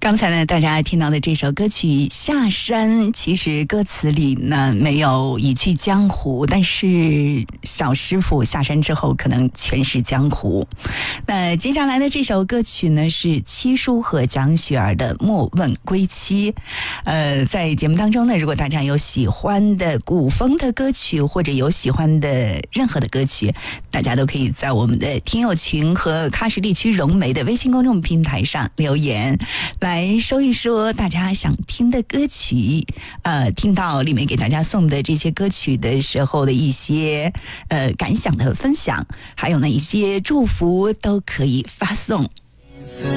刚才呢，大家听到的这首歌曲《下山》，其实歌词里呢没有一去江湖，但是小师傅下山之后，可能全是江湖。那接下来的这首歌曲呢，是七叔和蒋雪儿的《莫问归期》。在节目当中呢，如果大家有喜欢的古风的歌曲，或者有喜欢的任何的歌曲，大家都可以在我们的听友群和喀什地区融媒的微信公众平台上留言，来说一说大家想听的歌曲。听到里面给大家送的这些歌曲的时候的一些感想的分享，还有呢一些祝福都可以发送。